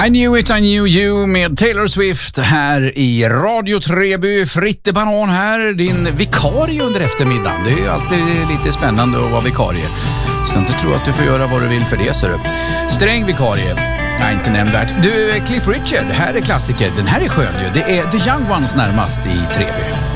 I knew it, I knew you med Taylor Swift här i Radio Treby. Fritte Banan här, din vikarie under eftermiddagen. Det är ju alltid lite spännande att vara vikarie. Ska inte tro att du får göra vad du vill för det, så du. Sträng vikarie. Nej, inte nämnvärt. Du, Cliff Richard, här är klassiker. Den här är skön ju. Det är The Young Ones närmast i Treby.